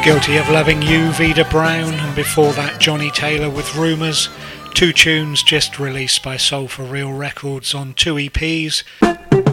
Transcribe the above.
Guilty of Loving You, Vida Brown, and before that Johnny Taylor with Rumours, two tunes just released by Soul for Real Records on two EPs.